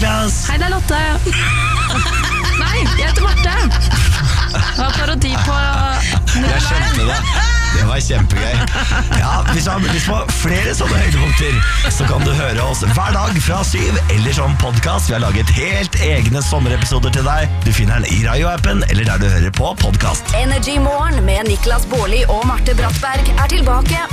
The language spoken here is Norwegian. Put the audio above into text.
Niklas. Hei, det Lotte. Nei, jeg heter Marte. Det var parodi på Jeg skjønte det. Det var kjempegøy. Ja, hvis du har lyst på flere sånne høydepunkter, så kan du høre oss hver dag fra 7, eller som podcast. Vi har laget helt egne sommerepisoder til deg. Du finner den i Radio-appen, eller der du hører på podcast. Energy Morgen med Niklas Baarli og Marte Brattberg er tilbake